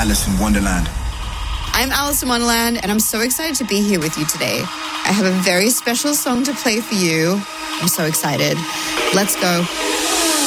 Alice in Wonderland. I'm Alice in Wonderland, and I'm so excited to be here with you today. I have a very special song to play for you. I'm so excited. Let's go.